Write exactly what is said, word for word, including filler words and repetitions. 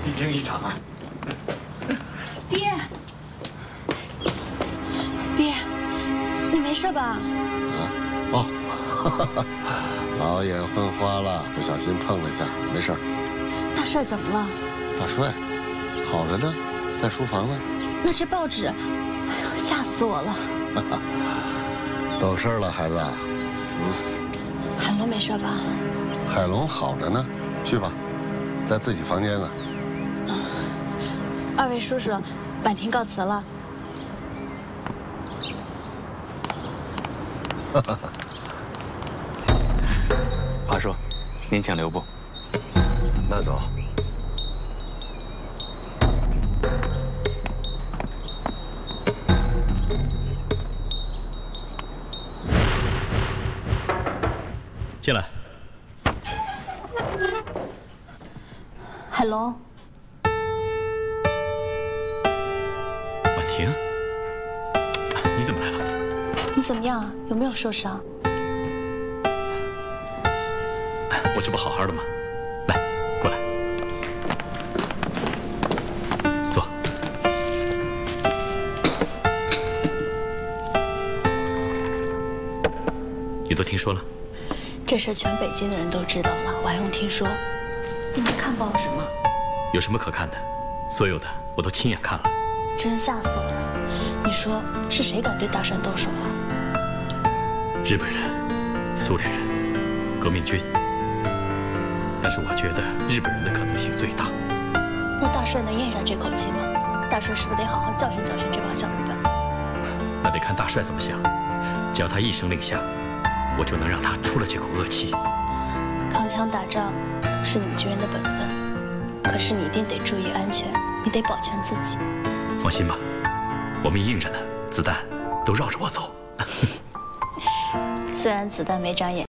一惊一场啊！ 爹，爹，你没事吧？ 啊，哦，老眼昏花了，不小心碰了一下，没事。 大帅怎么了？ 大帅，好着呢，在书房呢。 那这报纸，哎呦，吓死我了！ 懂事了，孩子。嗯。 海龙没事吧？ 海龙好着呢，去吧，在自己房间呢。 二位叔叔，婉婷告辞了。 华叔，您请留步。 那走。 进来。 海龙。 婉婷，你怎么来了？ 你怎么样啊？有没有受伤？ 我这不好好的吗？来，过来，坐。你都听说了？ 这事全北京的人都知道了，我还用听说？你没看报纸吗？ 有什么可看的？所有的我都亲眼看了。 真是吓死我了！你说是谁敢对大山动手啊？ 日本人、苏联人、革命军。但是我觉得日本人的可能性最大。 那大帅能咽下这口气吗？大帅是不是得好好教训教训这帮小日本？ 那得看大帅怎么想。只要他一声令下，我就能让他出了这口恶气。 扛枪打仗是你们军人的本分，可是你一定得注意安全，你得保全自己。 放心吧，我们硬着呢，子弹都绕着我走。 虽然子弹没长眼。